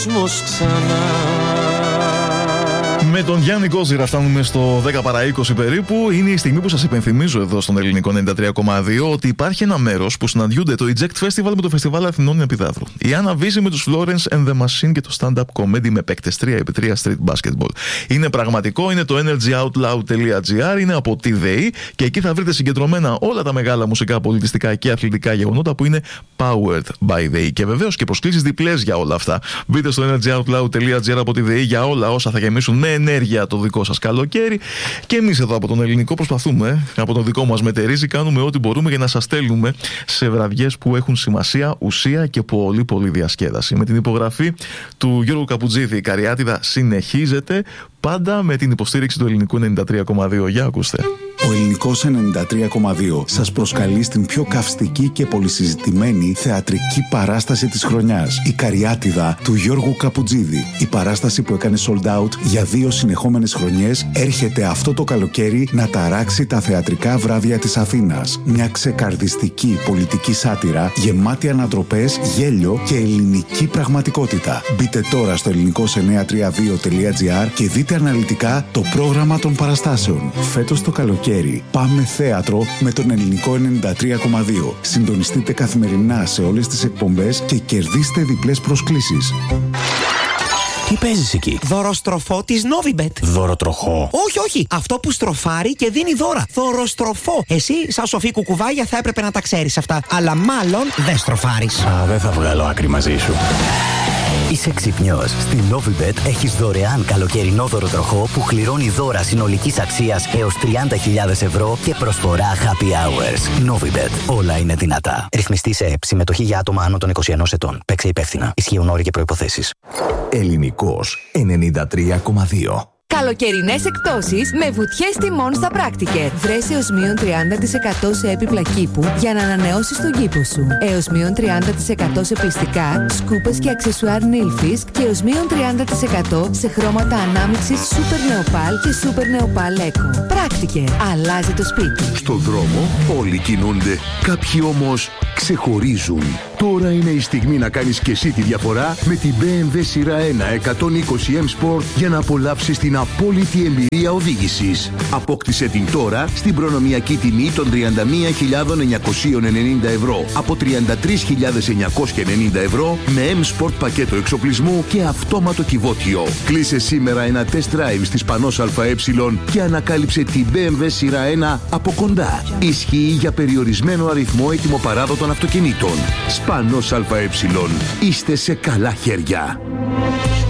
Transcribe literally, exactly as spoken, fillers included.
Με τον Γιάννη Κόζηρα φτάνουμε στο δέκα παρά είκοσι περίπου. Είναι η στιγμή που σας υπενθυμίζω εδώ στον Ελληνικό ενενήντα τρία κόμμα δύο ότι υπάρχει ένα μέρος που συναντιούνται το Eject Festival με το Φεστιβάλ Αθηνών Επιδαύρου. Η Άννα Βύση με τους Florence and the Machine και το stand-up comedy με παίκτες τρία επί τρία street basketball. Είναι πραγματικό, είναι το energyoutloud τελεία gr, είναι από τη ΔΕΗ και εκεί θα βρείτε συγκεντρωμένα όλα τα μεγάλα μουσικά, πολιτιστικά και αθλητικά γεγονότα που είναι powered by ΔΕΗ. Και βεβαίως και προσκλήσεις διπλές για όλα αυτά. Μπείτε στο energyoutloud τελεία gr από τη ΔΕΗ για όλα όσα θα γεμίσουν με ενέργεια το δικό σας καλοκαίρι. Και εμείς εδώ από τον Ελληνικό προσπαθούμε, από το δικό μας μετερίζει, κάνουμε ό,τι μπορούμε για να σας στέλνουμε σε βραδιές που έχουν σημασία, ουσία και πολύ πολύ διασκέδαση. Με την υπογραφή του Γιώργου Καπουτζίδη, η Καριάτιδα συνεχίζεται πάντα με την υποστήριξη του Ελληνικού ενενήντα τρία κόμμα δύο. Για ακούστε. Ο Ελληνικός ενενήντα τρία κόμμα δύο σας προσκαλεί στην πιο καυστική και πολυσυζητημένη θεατρική παράσταση της χρονιάς. Η Καριάτιδα του Γιώργου Καπουτζίδη. Η παράσταση που έκανε sold out για δύο συνεχόμενες χρονιές έρχεται αυτό το καλοκαίρι να ταράξει τα θεατρικά βράδια της Αθήνας. Μια ξεκαρδιστική πολιτική σάτυρα γεμάτη ανατροπές, γέλιο και ελληνική πραγματικότητα. Μπείτε τώρα στο ελληνικός εννιακόσια τριάντα δύο τελεία gr και δείτε αναλυτικά το πρόγραμμα των παραστάσεων. Φέτος το καλοκαίρι πάμε θέατρο με τον Ελληνικό ενενήντα τρία κόμμα δύο. Συντονιστείτε καθημερινά σε όλες τις εκπομπές και κερδίστε διπλές προσκλήσεις. Τι παίζεις εκεί? Δωροστροφό της Novibet. Δωροτροχό? Όχι, όχι. Αυτό που στροφάρει και δίνει δώρα. Δωροστροφό. Εσύ, σαν σοφή κουκουβάγια, θα έπρεπε να τα ξέρεις αυτά. Αλλά μάλλον δεν στροφάρεις. Α, δεν θα βγάλω άκρη μαζί σου. Είσαι ξυπνιός. Στην Novibet έχεις δωρεάν καλοκαιρινό δωροτροχό που κληρώνει δώρα συνολικής αξίας έως τριάντα χιλιάδες ευρώ και προσφορά happy hours. Novibet. Όλα είναι δυνατά. Ρυθμιστή σε ΕΠ. Συμμετοχή για άτομα άνω των είκοσι ενός ετών. Παίξε υπεύθυνα. Ισχύουν όροι και προϋποθέσεις. Ελληνικός ενενήντα τρία κόμμα δύο. Καλοκαιρινές εκπτώσεις με βουτιές τιμών στα Πράκτικερ. Βρες έως μείον τριάντα τοις εκατό σε έπιπλα κήπου για να ανανεώσεις τον κήπο σου. Έως μείον τριάντα τοις εκατό σε πλυστικά, σκούπες και αξεσουάρ Nilfisk και έως μείον τριάντα τοις εκατό σε χρώματα ανάμειξης Super Neopal και Super Neopal Eco. Πράκτικερ. Αλλάζει το σπίτι. Στο δρόμο όλοι κινούνται. Κάποιοι όμως ξεχωρίζουν. Τώρα είναι η στιγμή να κάνεις και εσύ τη διαφορά με την μπι εμ ντάμπλιου σειρά ένα εκατόν είκοσι εμ Sport για να απολαύσεις την απόλυτη εμπειρία οδήγησης. Απόκτησε την τώρα στην προνομιακή τιμή των τριάντα μία χιλιάδες εννιακόσια ενενήντα ευρώ από τριάντα τρεις χιλιάδες εννιακόσια ενενήντα ευρώ με M-Sport πακέτο εξοπλισμού και αυτόματο κυβότιο. Κλείσε σήμερα ένα test drive στη Σπανός ΑΕ και ανακάλυψε την μπι εμ ντάμπλιου σειρά ένα από κοντά. Ισχύει για περιορισμένο αριθμό ετοιμοπαράδοτων αυτοκινήτων. Σπανός ΑΕ. Είστε σε καλά χέρια.